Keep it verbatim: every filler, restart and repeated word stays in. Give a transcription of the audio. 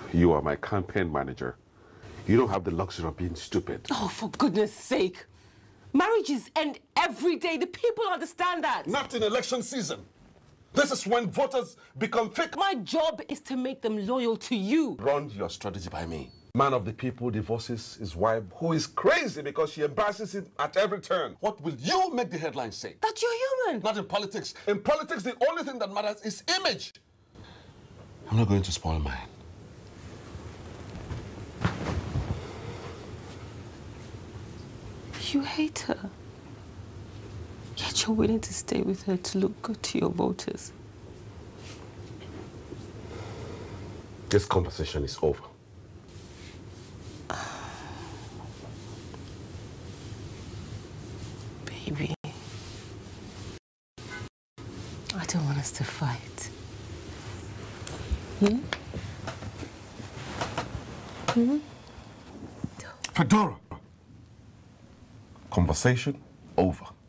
You are my campaign manager. You don't have the luxury of being stupid. Oh, for goodness sake. Marriages end every day. The people understand that. Not in election season. This is when voters become fake. My job is to make them loyal to you. Run your strategy by me. Man of the people divorces his wife, who is crazy because she embarrasses him at every turn. What will you make the headlines say? That you're human. Not in politics. In politics, the only thing that matters is image. I'm not going to spoil mine. You hate her. Yet you're willing to stay with her to look good to your voters. This conversation is over. Baby, I don't want us to fight. Hmm? Hmm? Fedora! Conversation over.